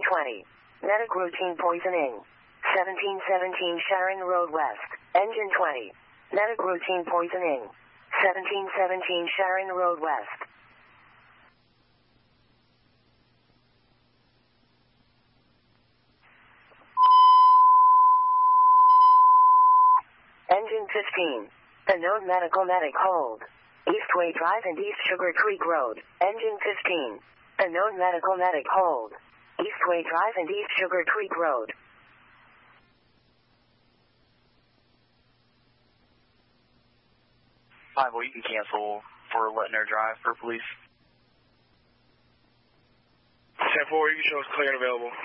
20. Medic routine poisoning. 1717 Sharon Road West. Engine 20. Medic routine poisoning. 1717 Sharon Road West. Engine 15. Unknown medical medic hold. Eastway Drive and East Sugar Creek Road. Engine 15. Unknown medical medic hold. Eastway Drive and East Sugar Creek Road. Hi, well, you can cancel for letting her drive for police. 10-4, you can show us clear and available.